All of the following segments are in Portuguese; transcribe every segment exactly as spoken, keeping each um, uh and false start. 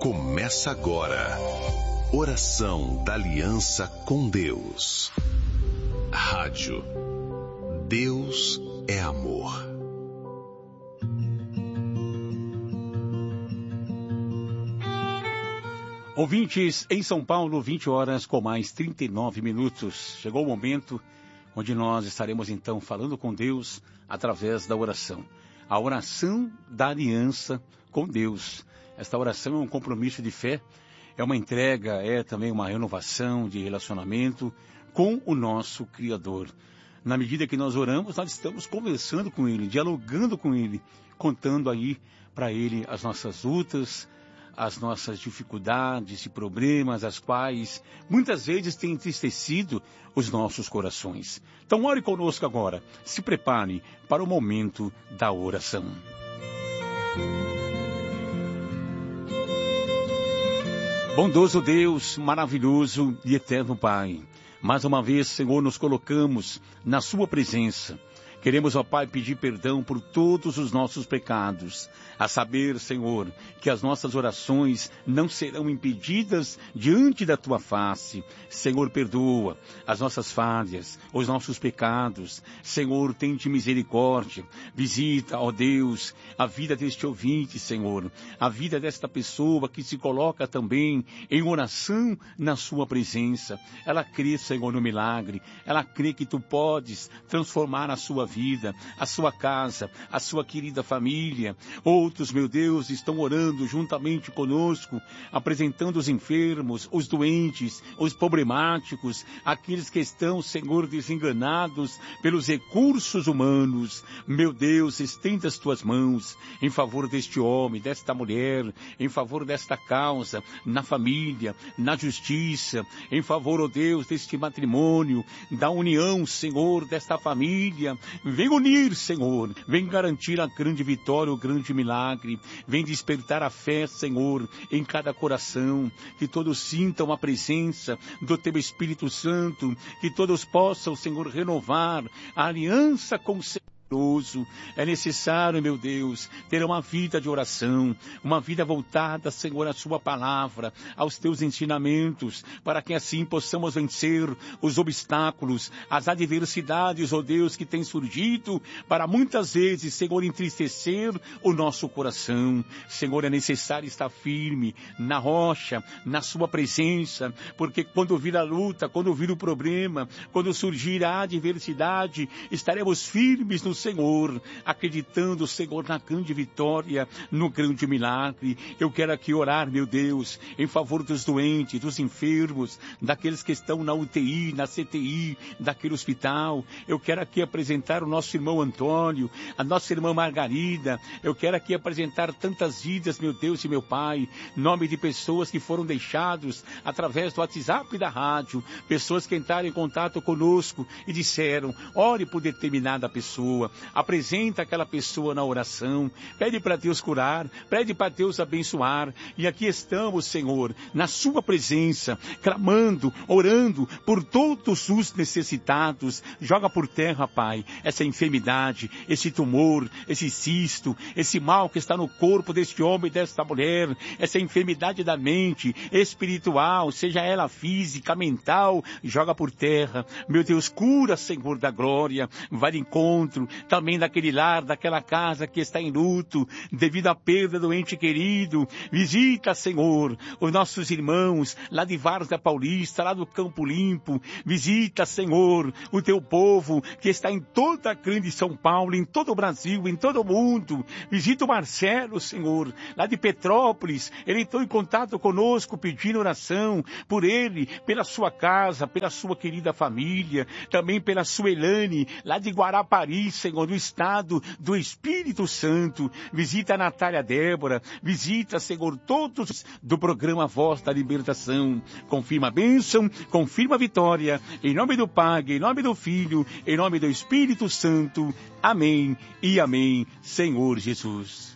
Começa agora. Oração da Aliança com Deus. Rádio. Deus é amor. Ouvintes, em São Paulo, vinte horas com mais trinta e nove minutos. Chegou o momento onde nós estaremos então falando com Deus através da oração. A oração da aliança com Deus. Esta oração é um compromisso de fé, é uma entrega, é também uma renovação de relacionamento com o nosso Criador. Na medida que nós oramos, nós estamos conversando com Ele, dialogando com Ele, contando aí para Ele as nossas lutas, as nossas dificuldades e problemas, as quais muitas vezes têm entristecido os nossos corações. Então ore conosco agora, se prepare para o momento da oração. Bondoso Deus, maravilhoso e eterno Pai, mais uma vez, Senhor, nos colocamos na Sua presença. Queremos, ó Pai, pedir perdão por todos os nossos pecados. A saber, Senhor, que as nossas orações não serão impedidas diante da Tua face. Senhor, perdoa as nossas falhas, os nossos pecados. Senhor, tende misericórdia. Visita, ó Deus, a vida deste ouvinte, Senhor. A vida desta pessoa que se coloca também em oração na Sua presença. Ela crê, Senhor, no milagre. Ela crê que Tu podes transformar a sua vida, a sua casa, a sua querida família. Outros, meu Deus, estão orando juntamente conosco, apresentando os enfermos, os doentes, os problemáticos, aqueles que estão, Senhor, desenganados pelos recursos humanos. Meu Deus, estenda as Tuas mãos em favor deste homem, desta mulher, em favor desta causa, na família, na justiça, em favor, ó Deus, deste matrimônio, da união, Senhor, desta família. Vem unir, Senhor, vem garantir a grande vitória, o grande milagre, vem despertar a fé, Senhor, em cada coração, que todos sintam a presença do Teu Espírito Santo, que todos possam, Senhor, renovar a aliança com o Senhor. É necessário, meu Deus, ter uma vida de oração, uma vida voltada, Senhor, à Sua palavra, aos Teus ensinamentos, para que assim possamos vencer os obstáculos, as adversidades, ó Deus, que têm surgido para muitas vezes, Senhor, entristecer o nosso coração. Senhor, é necessário estar firme na rocha, na Sua presença, porque quando vir a luta, quando vir o problema, quando surgir a adversidade, estaremos firmes no Senhor, acreditando, Senhor, na grande vitória, no grande milagre. Eu quero aqui orar, meu Deus, em favor dos doentes, dos enfermos, daqueles que estão na U T I, na C T I, daquele hospital. Eu quero aqui apresentar o nosso irmão Antônio, a nossa irmã Margarida. Eu quero aqui apresentar tantas vidas, meu Deus e meu Pai, nome de pessoas que foram deixados através do WhatsApp e da rádio, pessoas que entraram em contato conosco e disseram, ore por determinada pessoa. Apresenta aquela pessoa na oração, pede para Deus curar, pede para Deus abençoar, e aqui estamos, Senhor, na Sua presença, clamando, orando por todos os necessitados. Joga por terra, Pai, essa enfermidade, esse tumor, esse cisto, esse mal que está no corpo deste homem e desta mulher, essa enfermidade da mente, espiritual, seja ela física, mental, joga por terra. Meu Deus, cura, Senhor da glória, vai de encontro também daquele lar, daquela casa que está em luto, devido à perda do ente querido. Visita, Senhor, os nossos irmãos, lá de Várzea Paulista, lá do Campo Limpo. Visita, Senhor, o Teu povo, que está em toda a grande São Paulo, em todo o Brasil, em todo o mundo. Visita o Marcelo, Senhor, lá de Petrópolis. Ele entrou em contato conosco, pedindo oração por ele, pela sua casa, pela sua querida família, também pela sua Elane, lá de Guarapari, Senhor, no estado do Espírito Santo. Visita a Natália Débora, visita, Senhor, todos do programa Voz da Libertação. Confirma a bênção, confirma a vitória, em nome do Pai, em nome do Filho, em nome do Espírito Santo. Amém e amém, Senhor Jesus.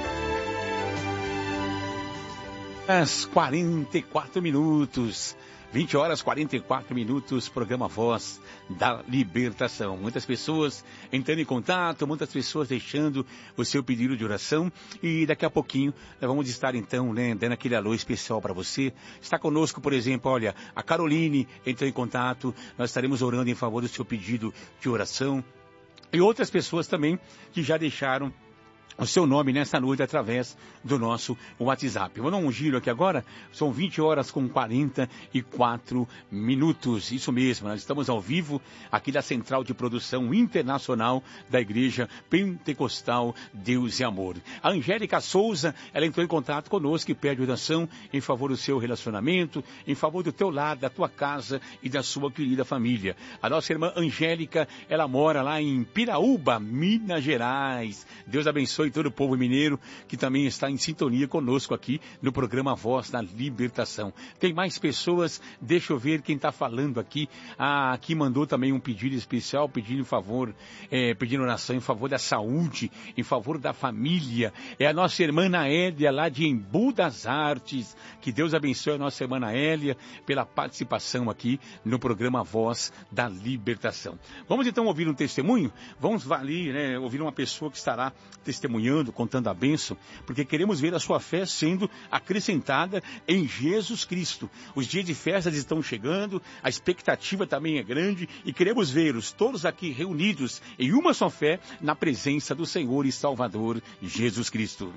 Às quarenta e quatro minutos. vinte horas e quarenta e quatro minutos, programa Voz da Libertação. Muitas pessoas entrando em contato, muitas pessoas deixando o seu pedido de oração e daqui a pouquinho nós vamos estar então, né, dando aquele alô especial para você. Está conosco, por exemplo, olha, a Caroline entrou em contato, nós estaremos orando em favor do seu pedido de oração e outras pessoas também que já deixaram o seu nome nessa noite através do nosso WhatsApp. Vou dar um giro aqui agora, são vinte horas com quarenta e quatro minutos. Isso mesmo, nós estamos ao vivo aqui da Central de Produção Internacional da Igreja Pentecostal Deus e Amor. A Angélica Souza, ela entrou em contato conosco e pede oração em favor do seu relacionamento, em favor do teu lar, da tua casa e da sua querida família. A nossa irmã Angélica, ela mora lá em Piraúba, Minas Gerais. Deus abençoe todo o povo mineiro que também está em sintonia conosco aqui no programa Voz da Libertação. Tem mais pessoas, deixa eu ver quem está falando aqui. Ah, aqui mandou também um pedido especial, pedindo em favor, é, pedindo oração em favor da saúde, em favor da família. É a nossa irmã Naélia lá de Embu das Artes. Que Deus abençoe a nossa irmã Naélia pela participação aqui no programa Voz da Libertação. Vamos então ouvir um testemunho? Vamos ali, né, ouvir uma pessoa que estará testemunhando, contando a bênção, porque queremos ver a sua fé sendo acrescentada em Jesus Cristo. Os dias de festas estão chegando, a expectativa também é grande e queremos vê-los todos aqui reunidos em uma só fé na presença do Senhor e Salvador Jesus Cristo.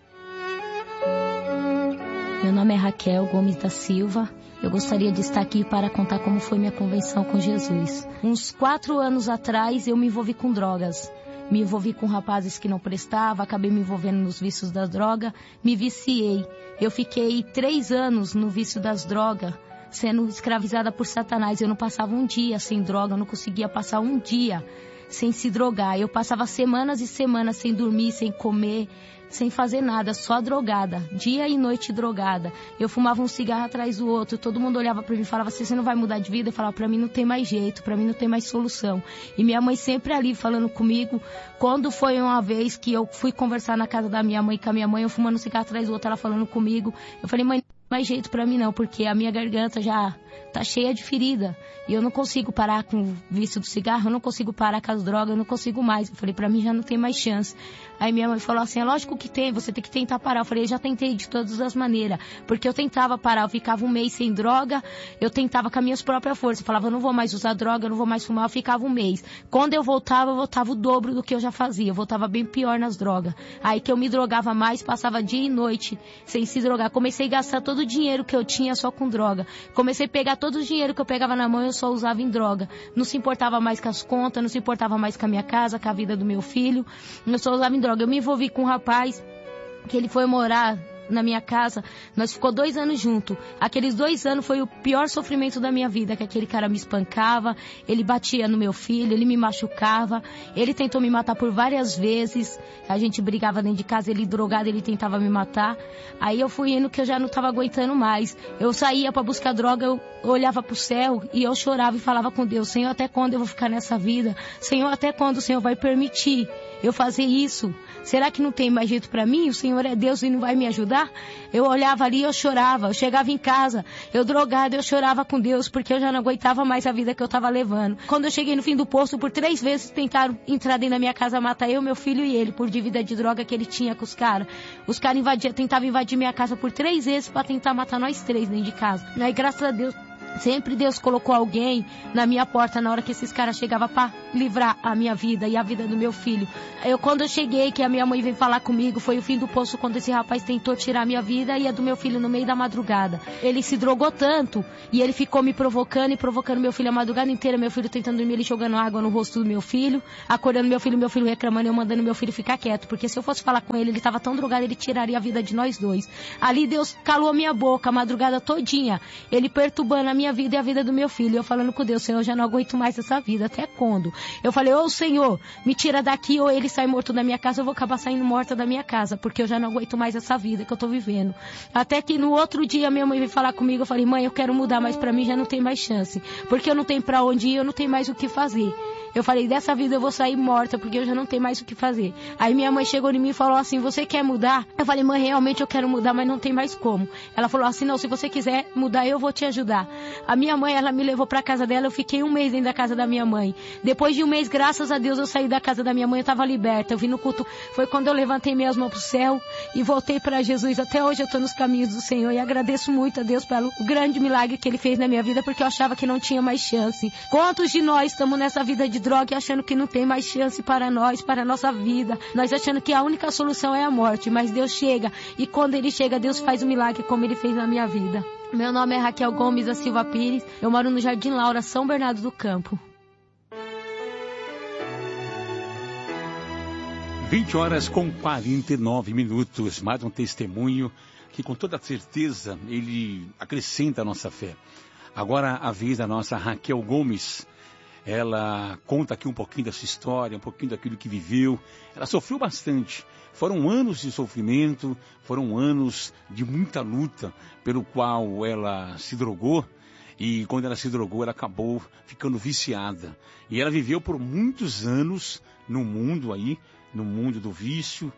Meu nome é Raquel Gomes da Silva. Eu gostaria de estar aqui para contar como foi minha convenção com Jesus. Uns quatro anos atrás eu me envolvi com drogas. Me envolvi com rapazes que não prestavam, acabei me envolvendo nos vícios da droga, me viciei. Eu fiquei três anos no vício das drogas, sendo escravizada por Satanás. Eu não passava um dia sem droga, eu não conseguia passar um dia sem se drogar. Eu passava semanas e semanas sem dormir, sem comer, sem fazer nada, só drogada, dia e noite drogada. Eu fumava um cigarro atrás do outro, todo mundo olhava pra mim e falava assim, você não vai mudar de vida? Eu falava, pra mim não tem mais jeito, pra mim não tem mais solução. E minha mãe sempre ali falando comigo. Quando foi uma vez que eu fui conversar na casa da minha mãe com a minha mãe, eu fumando um cigarro atrás do outro, ela falando comigo, eu falei, mãe, não tem mais jeito pra mim não, porque a minha garganta já tá cheia de ferida. E eu não consigo parar com o vício do cigarro, eu não consigo parar com as drogas, eu não consigo mais. Eu falei, pra mim já não tem mais chance. Aí minha mãe falou assim, é lógico que tem, você tem que tentar parar. Eu falei, eu já tentei de todas as maneiras. Porque eu tentava parar, eu ficava um mês sem droga, eu tentava com as minhas próprias forças. Eu falava, eu não vou mais usar droga, eu não vou mais fumar, eu ficava um mês. Quando eu voltava, eu voltava o dobro do que eu já fazia. Eu voltava bem pior nas drogas. Aí que eu me drogava mais, passava dia e noite sem se drogar. Comecei a gastar todo o dinheiro que eu tinha só com droga. Comecei a pegar todo o dinheiro que eu pegava na mão, eu só usava em droga. Não se importava mais com as contas, não se importava mais com a minha casa, com a vida do meu filho. Eu só usava em droga. Eu me envolvi com um rapaz que ele foi morar na minha casa, nós ficou dois anos juntos. Aqueles dois anos foi o pior sofrimento da minha vida, que aquele cara me espancava, ele batia no meu filho, ele me machucava, ele tentou me matar por várias vezes, a gente brigava dentro de casa, ele drogado, ele tentava me matar. Aí eu fui indo que eu já não estava aguentando mais. Eu saía para buscar droga, eu olhava pro céu e eu chorava e falava com Deus, Senhor, até quando eu vou ficar nessa vida? Senhor, até quando o Senhor vai permitir eu fazer isso? Será que não tem mais jeito para mim? O Senhor é Deus e não vai me ajudar? Eu olhava ali e eu chorava. Eu chegava em casa, eu drogada, eu chorava com Deus, porque eu já não aguentava mais a vida que eu estava levando. Quando eu cheguei no fim do poço, por três vezes tentaram entrar dentro da minha casa, matar eu, meu filho e ele, por dívida de droga que ele tinha com os caras. Os caras invadiam, tentavam invadir minha casa por três vezes para tentar matar nós três dentro de casa. Aí, graças a Deus, sempre Deus colocou alguém na minha porta na hora que esses caras chegavam para livrar a minha vida e a vida do meu filho. Eu, quando eu cheguei, que a minha mãe veio falar comigo, foi o fim do poço quando esse rapaz tentou tirar a minha vida e a do meu filho no meio da madrugada. Ele se drogou tanto e ele ficou me provocando e provocando meu filho a madrugada inteira. Meu filho tentando dormir, ele jogando água no rosto do meu filho, acordando meu filho, meu filho reclamando e eu mandando meu filho ficar quieto. Porque se eu fosse falar com ele, ele estava tão drogado, ele tiraria a vida de nós dois. Ali Deus calou a minha boca a madrugada todinha, ele perturbando a minha minha vida e a vida do meu filho. Eu falando com Deus, Senhor, eu já não aguento mais essa vida. Até quando? Eu falei, ô Senhor, me tira daqui ou ele sai morto da minha casa, eu vou acabar saindo morta da minha casa, porque eu já não aguento mais essa vida que eu tô vivendo. Até que no outro dia minha mãe veio falar comigo, eu falei, mãe, eu quero mudar, mas pra mim já não tem mais chance, porque eu não tenho pra onde ir, eu não tenho mais o que fazer. Eu falei, dessa vida eu vou sair morta, porque eu já não tenho mais o que fazer. Aí minha mãe chegou em mim e falou assim, você quer mudar? Eu falei, mãe, realmente eu quero mudar, mas não tem mais como. Ela falou assim, não, se você quiser mudar, eu vou te ajudar. A minha mãe, ela me levou pra casa dela, eu fiquei um mês dentro da casa da minha mãe. Depois de um mês, graças a Deus, eu saí da casa da minha mãe, eu tava liberta. Eu vim no culto, foi quando eu levantei minhas mãos pro céu e voltei pra Jesus. Até hoje eu tô nos caminhos do Senhor e agradeço muito a Deus pelo grande milagre que Ele fez na minha vida, porque eu achava que não tinha mais chance. Quantos de nós estamos nessa vida de droga e achando que não tem mais chance para nós, para a nossa vida? Nós achando que a única solução é a morte, mas Deus chega e quando Ele chega, Deus faz um milagre como Ele fez na minha vida. Meu nome é Raquel Gomes da Silva Pires, eu moro no Jardim Laura, São Bernardo do Campo. vinte horas com quarenta e nove minutos, mais um testemunho que com toda certeza ele acrescenta a nossa fé. Agora a vez da nossa Raquel Gomes, ela conta aqui um pouquinho dessa história, um pouquinho daquilo que viveu. Ela sofreu bastante, foram anos de sofrimento, foram anos de muita luta, pelo qual ela se drogou. E quando ela se drogou, ela acabou ficando viciada. E ela viveu por muitos anos no mundo aí, no mundo do vício,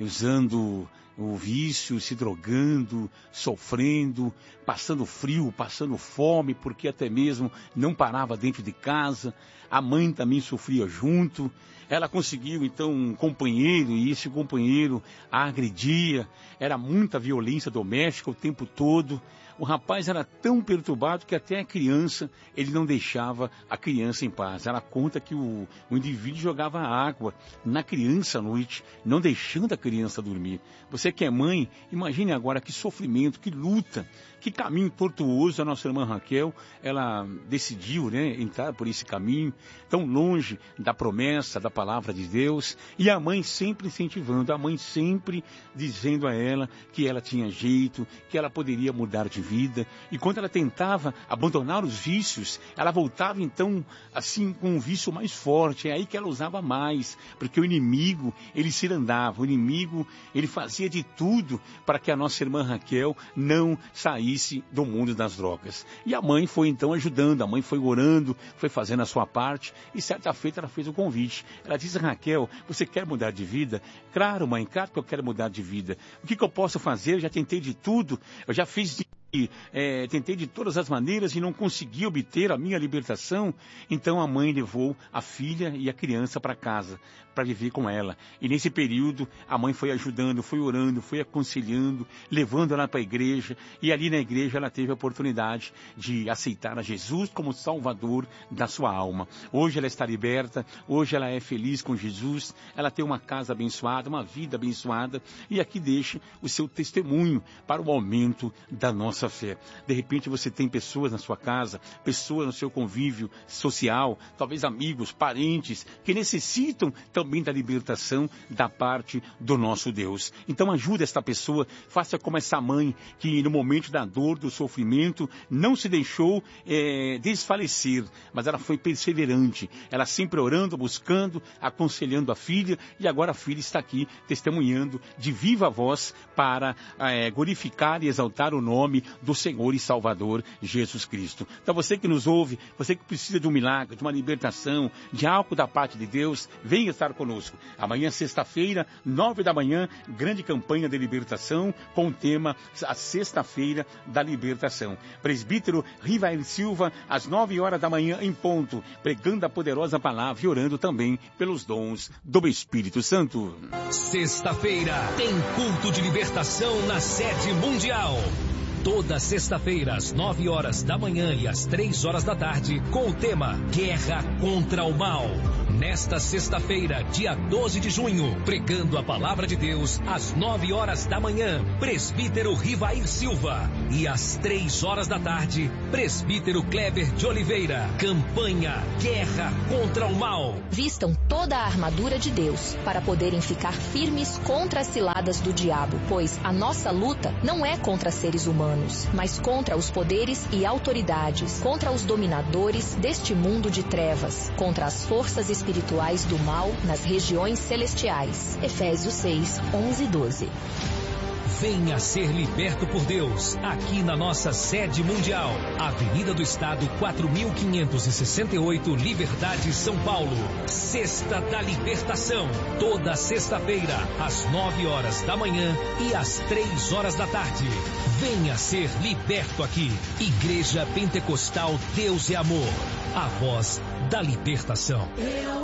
usando o vício, se drogando, sofrendo, passando frio, passando fome, porque até mesmo não parava dentro de casa. A mãe também sofria junto. Ela conseguiu então um companheiro e esse companheiro a agredia. Era muita violência doméstica o tempo todo. O rapaz era tão perturbado que até a criança, ele não deixava a criança em paz. Ela conta que o, o indivíduo jogava água na criança à noite, não deixando a criança dormir. Você que é mãe, imagine agora que sofrimento, que luta, que caminho tortuoso a nossa irmã Raquel, ela decidiu, né, entrar por esse caminho, tão longe da promessa, da palavra de Deus, e a mãe sempre incentivando, a mãe sempre dizendo a ela que ela tinha jeito, que ela poderia mudar de vida. E quando ela tentava abandonar os vícios, ela voltava então assim com um vício mais forte. É aí que ela usava mais, porque o inimigo, ele se andava, o inimigo, ele fazia de tudo para que a nossa irmã Raquel não saísse do mundo das drogas. E a mãe foi então ajudando, a mãe foi orando, foi fazendo a sua parte, e certa feita ela fez o convite. Ela disse, Raquel, você quer mudar de vida? Claro, mãe, claro que eu quero mudar de vida. O que, que eu posso fazer? Eu já tentei de tudo, eu já fiz de É, tentei de todas as maneiras e não consegui obter a minha libertação. Então a mãe levou a filha e a criança para casa, para viver com ela. E nesse período a mãe foi ajudando, foi orando, foi aconselhando, levando ela para a igreja. E ali na igreja ela teve a oportunidade de aceitar a Jesus como Salvador da sua alma. Hoje ela está liberta, hoje ela é feliz com Jesus, ela tem uma casa abençoada, uma vida abençoada. E aqui deixa o seu testemunho para o aumento da nossa fé. De repente você tem pessoas na sua casa, pessoas no seu convívio social, talvez amigos, parentes, que necessitam também da libertação da parte do nosso Deus. Então ajude esta pessoa, faça como essa mãe que no momento da dor, do sofrimento, não se deixou é, desfalecer, mas ela foi perseverante, ela sempre orando, buscando, aconselhando a filha, e agora a filha está aqui testemunhando de viva voz para é, glorificar e exaltar o nome do Senhor e Salvador Jesus Cristo. Então você que nos ouve, você que precisa de um milagre, de uma libertação, de algo da parte de Deus, venha estar conosco. Amanhã, sexta-feira, nove da manhã, grande campanha de libertação com o tema a sexta-feira da libertação. Presbítero Rivael Silva, às nove horas da manhã em ponto, pregando a poderosa palavra e orando também pelos dons do Espírito Santo. Sexta-feira tem culto de libertação na sede mundial. Toda sexta-feira, às nove horas da manhã e às três horas da tarde, com o tema Guerra contra o Mal. Nesta sexta-feira, dia doze de junho, pregando a palavra de Deus, às nove horas da manhã, presbítero Rivair Silva. E às três horas da tarde, presbítero Kleber de Oliveira. Campanha Guerra contra o Mal. Vistam toda a armadura de Deus, para poderem ficar firmes contra as ciladas do diabo, pois a nossa luta não é contra seres humanos, mas contra os poderes e autoridades, contra os dominadores deste mundo de trevas, contra as forças espirituais do mal nas regiões celestiais. Efésios seis, onze e doze. Venha ser liberto por Deus, aqui na nossa sede mundial. Avenida do Estado, quatro mil quinhentos e sessenta e oito, Liberdade, São Paulo. Sexta da Libertação. Toda sexta-feira, às nove horas da manhã e às três horas da tarde. Venha ser liberto aqui. Igreja Pentecostal Deus é Amor. A voz da libertação.